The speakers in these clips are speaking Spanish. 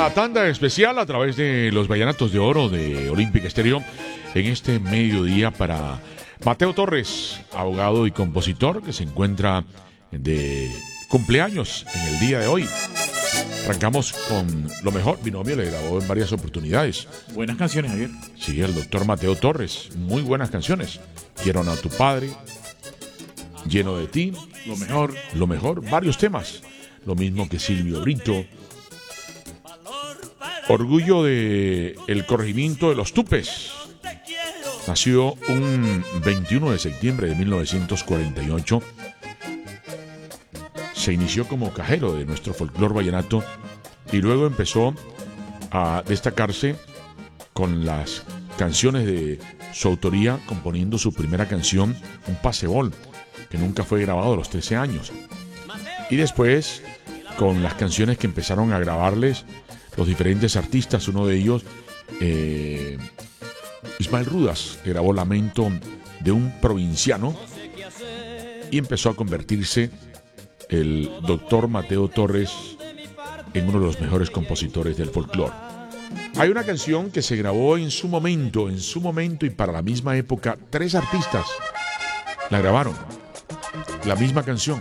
esta tanda especial a través de los Vallenatos de Oro de Olímpica Estéreo en este mediodía para Mateo Torres, abogado y compositor que se encuentra de cumpleaños en el día de hoy. Arrancamos con lo mejor. Binomio le grabó en varias oportunidades. Buenas canciones, Javier. Sí, el doctor Mateo Torres. Muy buenas canciones. Quiero a tu padre. Lleno de ti. Lo mejor. Lo mejor. Varios temas. Lo mismo que Silvio Brito. Orgullo de el corregimiento de los Tupes. Nació un 21 de septiembre de 1948. Se inició como cajero de nuestro folclor vallenato y luego empezó a destacarse con las canciones de su autoría, componiendo su primera canción, un pasebol, que nunca fue grabado a los 13 años. Y después, con las canciones que empezaron a grabarles los diferentes artistas, uno de ellos, Ismael Rudas, que grabó Lamento de un provinciano, y empezó a convertirse el doctor Mateo Torres en uno de los mejores compositores del folclore. Hay una canción que se grabó en su momento y para la misma época, 3 artistas la grabaron, la misma canción.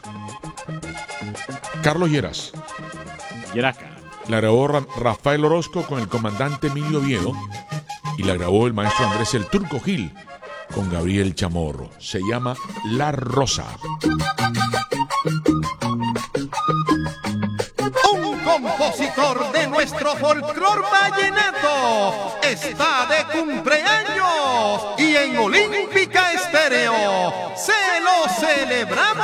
Carlos Lleras. Yeraca. La grabó Rafael Orozco con el comandante Emilio Oviedo y la grabó el maestro Andrés el Turco Gil con Gabriel Chamorro. Se llama La Rosa. Un compositor de nuestro folclor vallenato está de cumpleaños y en Olímpica Estéreo se lo celebramos.